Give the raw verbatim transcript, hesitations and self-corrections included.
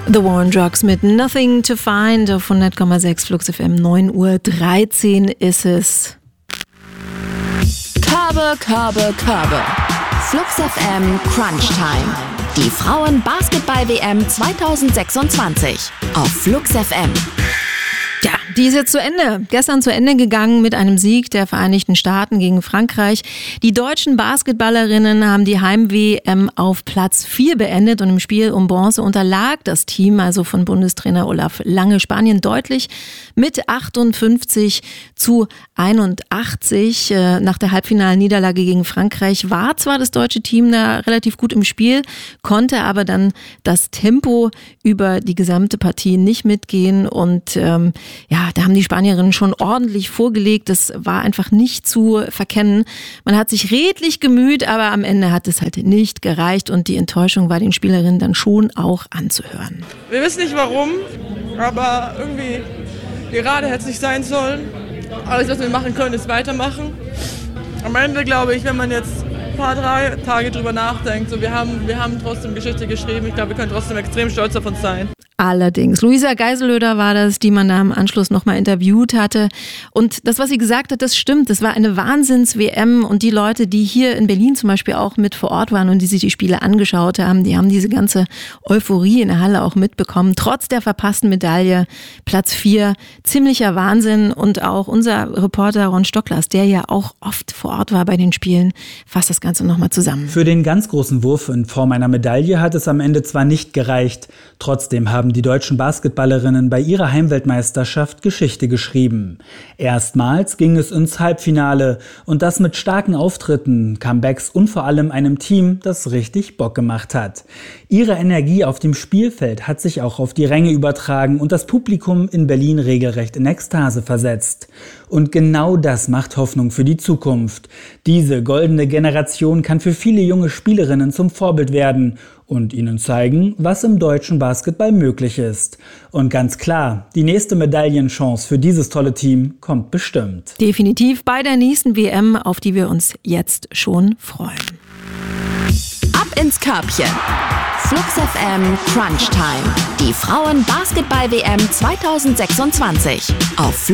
The War on Drugs mit Nothing to Find auf hundert Komma sechs Flux F M. neun Uhr dreizehn ist es. Körbe, Körbe, Körbe. Flux F M Crunch Time. Die Frauen-Basketball-W M zwanzig sechsundzwanzig auf Flux F M. Ja, die ist jetzt zu Ende. Gestern zu Ende gegangen mit einem Sieg der Vereinigten Staaten gegen Frankreich. Die deutschen Basketballerinnen haben die Heim-W M auf Platz vier beendet und im Spiel um Bronze unterlag das Team, also von Bundestrainer Olaf Lange, Spanien deutlich mit achtundfünfzig zu einundachtzig. Nach der Halbfinalniederlage gegen Frankreich war zwar das deutsche Team da relativ gut im Spiel, konnte aber dann das Tempo über die gesamte Partie nicht mitgehen und ähm, ja, da haben die Spanierinnen schon ordentlich vorgelegt. Das war einfach nicht zu verkennen. Man hat sich redlich gemüht, aber am Ende hat es halt nicht gereicht und die Enttäuschung war den Spielerinnen dann schon auch anzuhören. Wir wissen nicht warum, aber irgendwie gerade hätte es nicht sein sollen. Alles, was wir machen können, ist weitermachen. Am Ende glaube ich, wenn man jetzt ein paar drei Tage drüber nachdenkt, so wir haben, wir haben trotzdem Geschichte geschrieben. Ich glaube, wir können trotzdem extrem stolz auf uns sein. Allerdings. Luisa Geiselöder war das, die man da im Anschluss nochmal interviewt hatte. Und das, was sie gesagt hat, das stimmt. Das war eine Wahnsinns-W M und die Leute, die hier in Berlin zum Beispiel auch mit vor Ort waren und die sich die Spiele angeschaut haben, die haben diese ganze Euphorie in der Halle auch mitbekommen. Trotz der verpassten Medaille, Platz vier, ziemlicher Wahnsinn. Und auch unser Reporter Ron Stocklers, der ja auch oft vor Ort war bei den Spielen, fasst das Ganze nochmal zusammen. Für den ganz großen Wurf in Form einer Medaille hat es am Ende zwar nicht gereicht, trotzdem haben die deutschen Basketballerinnen bei ihrer Heimweltmeisterschaft Geschichte geschrieben. Erstmals ging es ins Halbfinale und das mit starken Auftritten, Comebacks und vor allem einem Team, das richtig Bock gemacht hat. Ihre Energie auf dem Spielfeld hat sich auch auf die Ränge übertragen und das Publikum in Berlin regelrecht in Ekstase versetzt. Und genau das macht Hoffnung für die Zukunft. Diese goldene Generation kann für viele junge Spielerinnen zum Vorbild werden und ihnen zeigen, was im deutschen Basketball möglich ist. Und ganz klar, die nächste Medaillenchance für dieses tolle Team kommt bestimmt. Definitiv bei der nächsten W M, auf die wir uns jetzt schon freuen. Ab ins Körbchen. Flux F M Crunch Time. Die Frauen-Basketball-W M zwanzig sechsundzwanzig auf Flux